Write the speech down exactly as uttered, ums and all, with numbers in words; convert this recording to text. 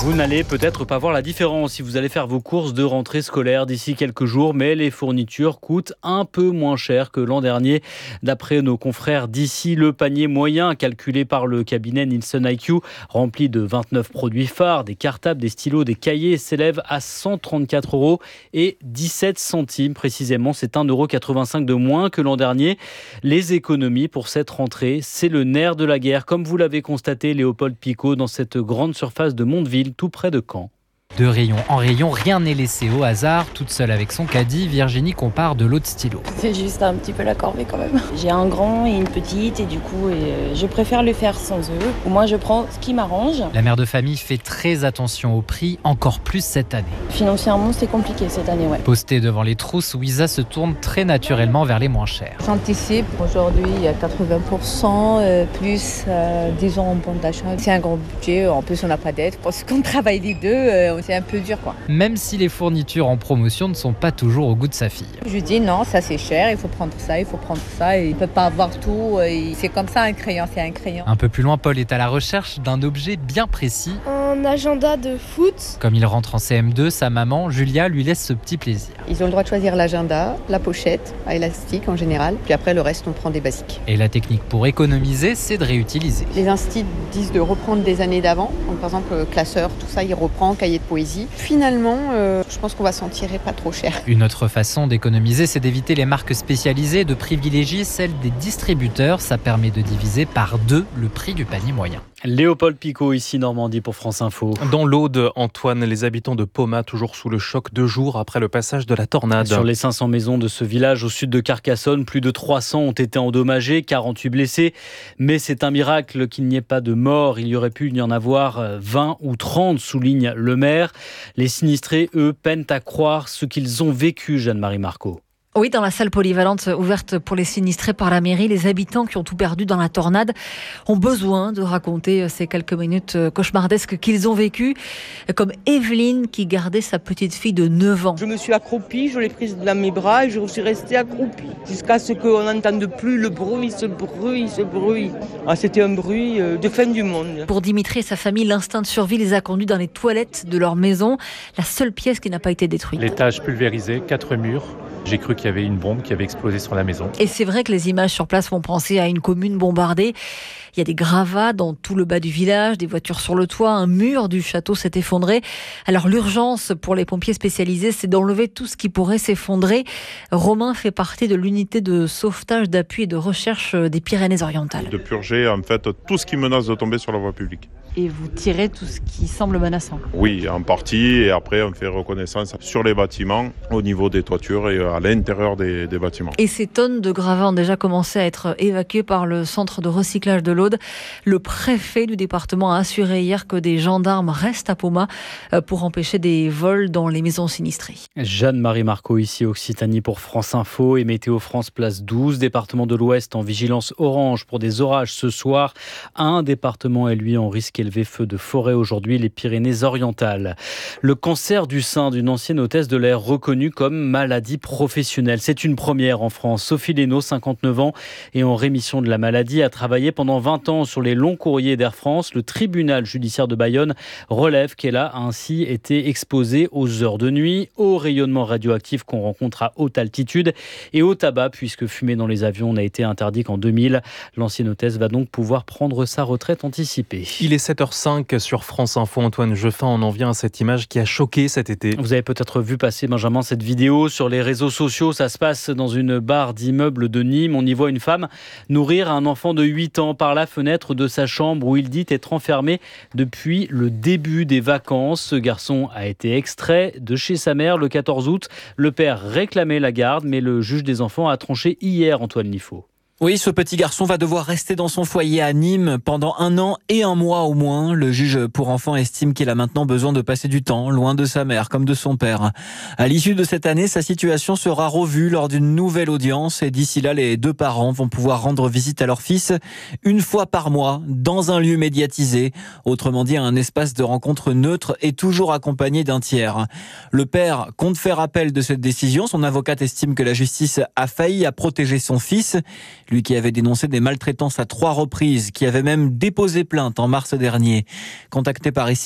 Vous n'allez peut-être pas voir la différence si vous allez faire vos courses de rentrée scolaire d'ici quelques jours, mais les fournitures coûtent un peu moins cher que l'an dernier. D'après nos confrères d'ici, le panier moyen calculé par le cabinet Nielsen I Q, rempli de vingt-neuf produits phares, des cartables, des stylos, des cahiers, s'élève à cent trente-quatre euros et dix-sept centimes précisément. C'est un euro quatre-vingt-cinq de moins que l'an dernier. Les économies pour cette rentrée, c'est le nerf de la guerre, comme vous l'avez constaté Léopold Picot dans cette grande surface de Mondeville, tout près de Caen. De rayon en rayon, rien n'est laissé au hasard. Toute seule avec son caddie, Virginie compare de l'eau de stylo. C'est juste un petit peu la corvée quand même. J'ai un grand et une petite et du coup et je préfère le faire sans eux. Moi je prends ce qui m'arrange. La mère de famille fait très attention au prix, encore plus cette année. Financièrement c'est compliqué cette année, ouais. Postée devant les trousses, Wiza se tourne très naturellement vers les moins chers. J'anticipe, aujourd'hui il y a quatre-vingts pour cent euh, plus euh, disons en bon d'achat. C'est un gros budget, en plus on n'a pas d'aide parce qu'on travaille les deux. Euh, C'est un peu dur quoi. Même si les fournitures en promotion ne sont pas toujours au goût de sa fille. Je lui dis non, ça c'est cher, il faut prendre ça, il faut prendre ça. Et il ne peut pas avoir tout. Et c'est comme ça un crayon, c'est un crayon. Un peu plus loin, Paul est à la recherche d'un objet bien précis. Un agenda de foot. Comme il rentre en C M deux, sa maman, Julia, lui laisse ce petit plaisir. Ils ont le droit de choisir l'agenda, la pochette, à élastique en général. Puis après le reste, on prend des basiques. Et la technique pour économiser, c'est de réutiliser. Les instituts disent de reprendre des années d'avant. Donc par exemple, classeur, tout ça, il reprend, cahier de poésie. Finalement, euh, je pense qu'on va s'en tirer pas trop cher. Une autre façon d'économiser, c'est d'éviter les marques spécialisées, de privilégier celles des distributeurs. Ça permet de diviser par deux le prix du panier moyen. Léopold Picot, ici Normandie pour France Info. Dans l'Aude, Antoine, les habitants de Poma, toujours sous le choc deux jours après le passage de la tornade. Sur les cinq cents maisons de ce village au sud de Carcassonne, plus de trois cents ont été endommagées, quarante-huit blessés. Mais c'est un miracle qu'il n'y ait pas de mort. Il y aurait pu y en avoir vingt ou trente, souligne le maire. Les sinistrés, eux, peinent à croire ce qu'ils ont vécu, Jeanne-Marie Marco. Oui, dans la salle polyvalente ouverte pour les sinistrés par la mairie, les habitants qui ont tout perdu dans la tornade ont besoin de raconter ces quelques minutes cauchemardesques qu'ils ont vécues, comme Evelyne qui gardait sa petite fille de neuf ans. Je me suis accroupie, je l'ai prise dans mes bras et je suis restée accroupie jusqu'à ce qu'on n'entende plus le bruit, ce bruit, ce bruit. Ah, c'était un bruit de fin du monde. Pour Dimitri et sa famille, l'instinct de survie les a conduits dans les toilettes de leur maison, la seule pièce qui n'a pas été détruite. L'étage pulvérisé, quatre murs. J'ai cru qu'il y avait une bombe qui avait explosé sur la maison. Et c'est vrai que les images sur place font penser à une commune bombardée. Il y a des gravats dans tout le bas du village, des voitures sur le toit, un mur du château s'est effondré. Alors l'urgence pour les pompiers spécialisés, c'est d'enlever tout ce qui pourrait s'effondrer. Romain fait partie de l'unité de sauvetage, d'appui et de recherche des Pyrénées-Orientales. De purger en fait tout ce qui menace de tomber sur la voie publique. Et vous tirez tout ce qui semble menaçant? Oui, en partie, et après on fait reconnaissance sur les bâtiments, au niveau des toitures et à l'intérieur des, des bâtiments. Et ces tonnes de gravats ont déjà commencé à être évacuées par le centre de recyclage de l'Aude. Le préfet du département a assuré hier que des gendarmes restent à Poma pour empêcher des vols dans les maisons sinistrées. Jeanne-Marie Marco, ici Occitanie pour France Info et Météo France place douze. Département de l'Ouest en vigilance orange pour des orages ce soir. Un département est lui en risque élevé feu de forêt aujourd'hui, les Pyrénées-Orientales. Le cancer du sein d'une ancienne hôtesse de l'air reconnue comme maladie professionnelle. C'est une première en France. Sophie Lénaud, cinquante-neuf ans, et en rémission de la maladie, a travaillé pendant vingt ans sur les longs courriers d'Air France. Le tribunal judiciaire de Bayonne relève qu'elle a ainsi été exposée aux heures de nuit, au rayonnement radioactif qu'on rencontre à haute altitude et au tabac, puisque fumer dans les avions n'a été interdit qu'en deux mille. L'ancienne hôtesse va donc pouvoir prendre sa retraite anticipée. Il est sept heures cinq sur France Info. Antoine Jeffin, on en vient à cette image qui a choqué cet été. Vous avez peut-être vu passer, Benjamin, cette vidéo sur les réseaux sociaux. Ça se passe dans une barre d'immeuble de Nîmes. On y voit une femme nourrir un enfant de huit ans par la fenêtre de sa chambre où il dit être enfermé depuis le début des vacances. Ce garçon a été extrait de chez sa mère le quatorze août. Le père réclamait la garde, mais le juge des enfants a tranché hier, Antoine Liffaut. Oui, ce petit garçon va devoir rester dans son foyer à Nîmes pendant un an et un mois au moins. Le juge pour enfants estime qu'il a maintenant besoin de passer du temps loin de sa mère comme de son père. À l'issue de cette année, sa situation sera revue lors d'une nouvelle audience et d'ici là, les deux parents vont pouvoir rendre visite à leur fils une fois par mois dans un lieu médiatisé, autrement dit un espace de rencontre neutre et toujours accompagné d'un tiers. Le père compte faire appel de cette décision. Son avocate estime que la justice a failli à protéger son fils. Lui qui avait dénoncé des maltraitances à trois reprises, qui avait même déposé plainte en mars dernier. Contacté par ici